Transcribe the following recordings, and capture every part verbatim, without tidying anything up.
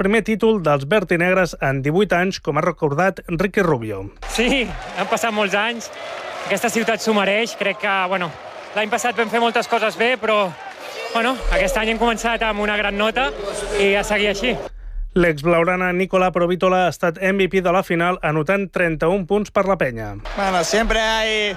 primer títol dels verd i negres en divuit anys, com ha recordat Ricky Rubio. Sí, han passat molts anys. Aquesta ciutat s'ho mereix. Crec que, bueno, l'any passat vam fer moltes coses bé, però bueno, aquest any hem començat amb una gran nota i a seguir així. L'ex-blaugrana Nicola Provítola ha estat M V P de la final, anotant trenta-un punts per la penya. Bueno, siempre hay...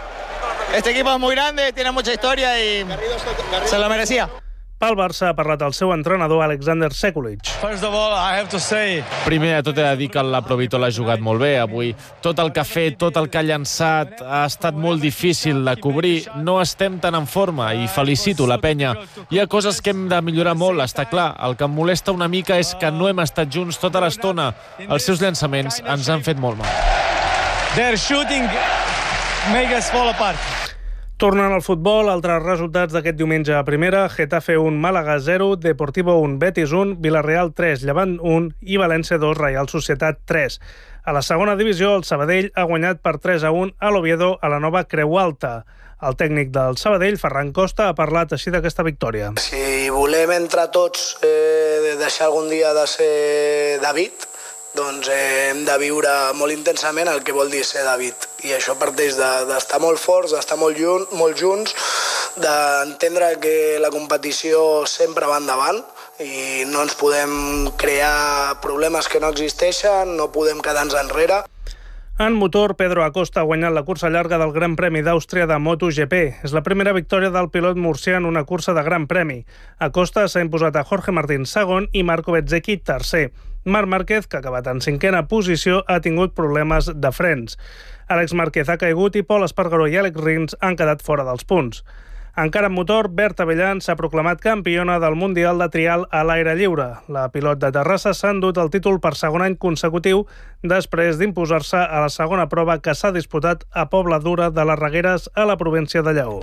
Este equipo es muy grande, tiene mucha historia y se lo merecía. Pel Barça ha parlat el seu entrenador Alexander Sekulic. First of all, I have to say... Primer de tot he de dir que la Provítola ha jugat molt bé avui. Tot el que ha fet, tot el que ha llançat, ha estat molt difícil de cobrir. No estem tan en forma i felicito la penya. Hi ha coses que hem de millorar molt, està clar. El que em molesta una mica és que no hem estat junts tota l'estona. Els seus llançaments ens han fet molt mal. Their shooting make us fall apart. Tornant al futbol, altres resultats d'aquest diumenge a primera: Getafe un, Màlaga zero, Deportivo un, Betis un, Villarreal tres, Llevant un i València dos, Reial Societat tres. A la segona divisió, el Sabadell ha guanyat per tres a un a l'Oviedo a la nova Creu Alta. El tècnic del Sabadell, Ferran Costa, ha parlat així d'aquesta victòria. Si volem entre tots eh, deixar algun dia de ser David, doncs eh, hem de viure molt intensament el que vol dir ser David. I això parteix d'estar de, molt forts, d'estar molt, molt junts, d'entendre que la competició sempre va endavant i no ens podem crear problemes que no existeixen, no podem quedar-nos enrere. En motor, Pedro Acosta ha guanyat la cursa llarga del Gran Premi d'Àustria de MotoGP. És la primera victòria del pilot murcià en una cursa de Gran Premi. Acosta s'ha imposat a Jorge Martín segon i Marco Bezzecchi tercer. Marc Márquez, que ha acabat en cinquena posició, ha tingut problemes de frens. Àlex Márquez ha caigut i Pol Espargaró i Àlex Rins han quedat fora dels punts. Encara en motor, Berta Avellán s'ha proclamat campiona del Mundial de Trial a l'aire lliure. La pilot de Terrassa s'ha endut el títol per segon any consecutiu després d'imposar-se a la segona prova que s'ha disputat a Pobla Dura de les Regueres a la província de Lleó.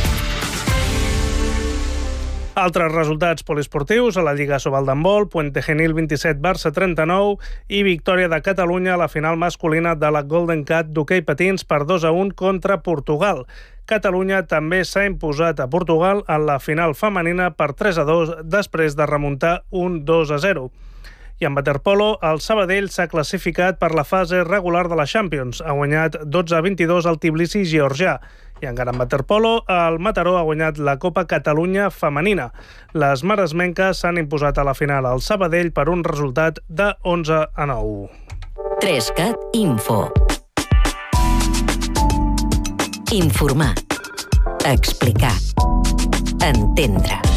Altres resultats poliesportius a la Lliga Sobal d'handbol: Puente Genil vint-i-set, Barça trenta-nou i victòria de Catalunya a la final masculina de la Golden Cat d'hoquei patins per dos a un contra Portugal. Catalunya també s'ha imposat a Portugal en la final femenina per tres a dos després de remuntar un dos a zero. I en waterpolo, el Sabadell s'ha classificat per la fase regular de la Champions. Ha guanyat dotze a vint-i-dos al Tbilisi georgià. I encara en waterpolo, el Mataró ha guanyat la Copa Catalunya femenina. Les maresmenques s'han imposat a la final al Sabadell per un resultat de onze a nou. Trescat Info. Informar. Explicar. Entendre.